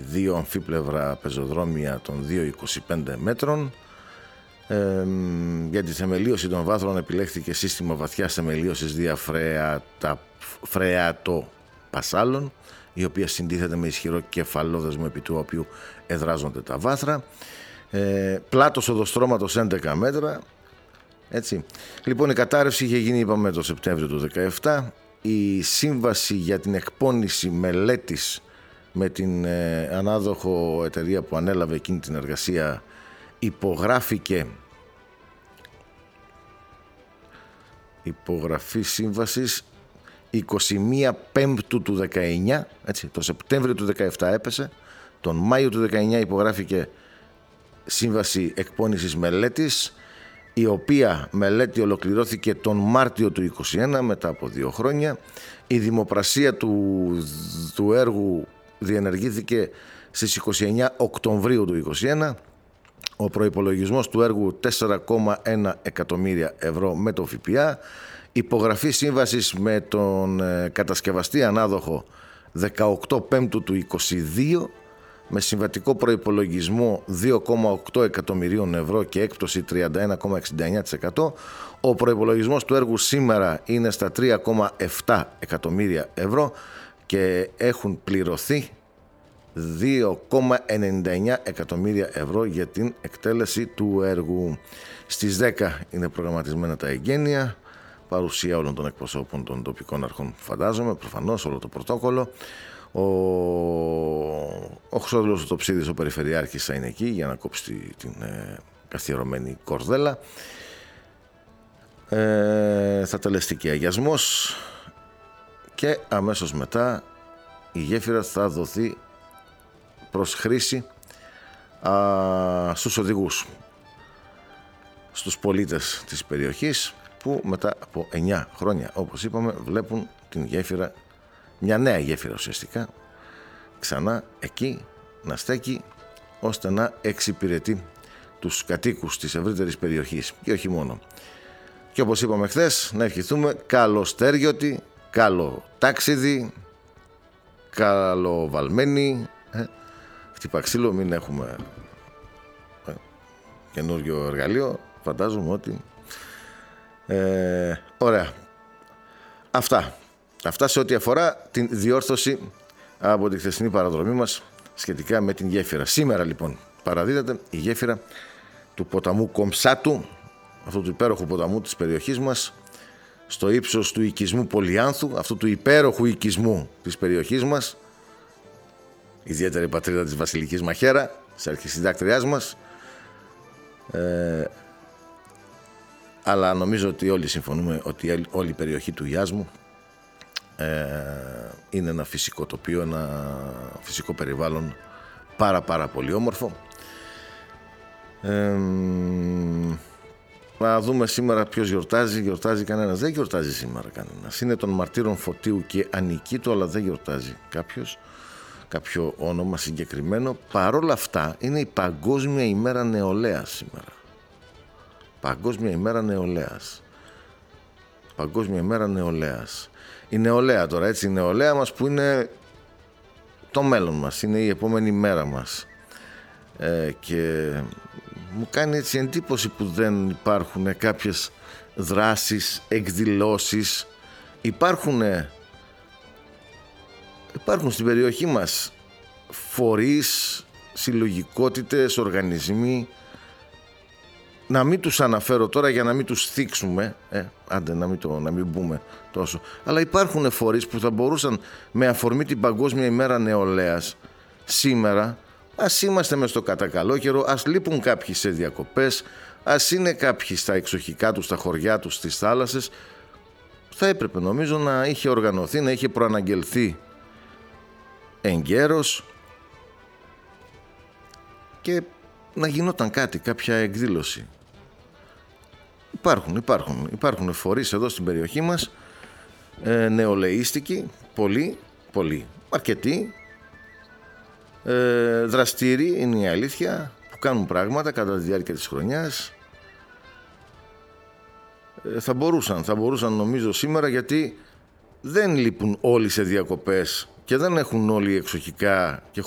2 αμφίπλευρα πεζοδρόμια των 2,25 μέτρων. Για τη θεμελίωση των βάθρων επιλέχθηκε σύστημα βαθιάς θεμελίωσης φρεατοπασάλων, η οποία συντίθεται με ισχυρό κεφαλόδεσμο επί του οποίου εδράζονται τα βάθρα. Πλάτος οδοστρώματος 11 μέτρα. Έτσι. Λοιπόν, η κατάρρευση είχε γίνει, είπαμε, το Σεπτέμβριο του 2017. Η σύμβαση για την εκπόνηση μελέτης με την ανάδοχο εταιρεία που ανέλαβε εκείνη την εργασία υπογράφηκε. Υπογραφή σύμβασης 21 Πέμπτου του 19, έτσι, το Σεπτέμβριο του 17 έπεσε. Τον Μάιο του 19 υπογράφηκε σύμβαση εκπόνησης μελέτης, η οποία μελέτη ολοκληρώθηκε τον Μάρτιο του 2021, μετά από 2 χρόνια. Η δημοπρασία του έργου διενεργήθηκε στις 29 Οκτωβρίου του 2021. Ο προϋπολογισμός του έργου 4,1 εκατομμύρια ευρώ με το ΦΠΑ. Υπογραφή σύμβασης με τον κατασκευαστή ανάδοχο 18 Πέμπτου του 2022, με συμβατικό προϋπολογισμό 2,8 εκατομμυρίων ευρώ και έκπτωση 31,69%. Ο προϋπολογισμός του έργου σήμερα είναι στα 3,7 εκατομμύρια ευρώ και έχουν πληρωθεί 2,99 εκατομμύρια ευρώ για την εκτέλεση του έργου. Στις 10 είναι προγραμματισμένα τα εγγένεια, παρουσία όλων των εκπροσώπων των τοπικών αρχών, φαντάζομαι, προφανώς όλο το πρωτόκολλο. Ο Χρυσόδουλος ο Τοψίδης, ο Περιφερειάρχης, θα είναι εκεί για να κόψει την καθιερωμένη κορδέλα. Θα τελεστεί και αγιασμός και αμέσως μετά η γέφυρα θα δοθεί προς χρήση στους οδηγούς, στους πολίτες της περιοχής, που μετά από 9 χρόνια, όπως είπαμε, βλέπουν την γέφυρα, μια νέα γέφυρα ουσιαστικά, ξανά εκεί να στέκει, ώστε να εξυπηρετεί τους κατοίκους της ευρύτερης περιοχής και όχι μόνο. Και όπως είπαμε χθες, να ευχηθούμε καλοστέριωτη, καλό τάξιδι, καλοβαλμένη. Χτυπά ξύλο, μην έχουμε καινούριο εργαλείο, φαντάζομαι ότι ωραία. Αυτά σε ό,τι αφορά την διόρθωση από τη χθεσινή παραδρομή μας σχετικά με την γέφυρα. Σήμερα λοιπόν παραδίδεται η γέφυρα του ποταμού Κομψάτου, αυτού του υπέροχου ποταμού της περιοχής μας, στο ύψος του οικισμού Πολυάνθου, αυτού του υπέροχου οικισμού της περιοχής μας, ιδιαίτερη πατρίδα της Βασιλικής Μαχαίρα, της αρχισυντάκτριάς μας. Αλλά νομίζω ότι όλοι συμφωνούμε ότι όλη η περιοχή του Ιάσμου είναι ένα φυσικό τοπίο, ένα φυσικό περιβάλλον πάρα πολύ όμορφο. Να δούμε σήμερα ποιος γιορτάζει. Γιορτάζει κανένας? Δεν γιορτάζει σήμερα κανένας. Είναι των μαρτύρων Φωτίου και Ανικήτου, αλλά δεν γιορτάζει κάποιο όνομα συγκεκριμένο. Παρόλα αυτά είναι η Παγκόσμια ημέρα νεολαίας σήμερα. Παγκόσμια ημέρα νεολαίας. Παγκόσμια ημέρα νεολαίας. Η νεολαία τώρα, έτσι, η νεολαία μας που είναι το μέλλον μας, είναι η επόμενη μέρα μας. Και μου κάνει έτσι εντύπωση που δεν υπάρχουν κάποιες δράσεις, εκδηλώσεις. Υπάρχουν στην περιοχή μας φορείς, συλλογικότητες, οργανισμοί. Να μην τους αναφέρω τώρα για να μην τους θίξουμε, άντε να μην μπούμε τόσο. Αλλά υπάρχουν φορείς που θα μπορούσαν με αφορμή την Παγκόσμια ημέρα νεολαίας σήμερα, ας είμαστε μες στο κατακαλό καιρό, ας λείπουν κάποιοι σε διακοπές, ας είναι κάποιοι στα εξοχικά τους, στα χωριά τους, στις θάλασσες, θα έπρεπε νομίζω να είχε οργανωθεί, να είχε προαναγγελθεί εγκαίρως και να γινόταν κάτι, κάποια εκδήλωση. Υπάρχουν φορείς εδώ στην περιοχή μας, νεολαίστικοι, πολλοί, αρκετοί, δραστήριοι είναι η αλήθεια, που κάνουν πράγματα κατά τη διάρκεια της χρονιάς. Θα μπορούσαν νομίζω σήμερα, γιατί δεν λείπουν όλοι σε διακοπές και δεν έχουν όλοι εξοχικά και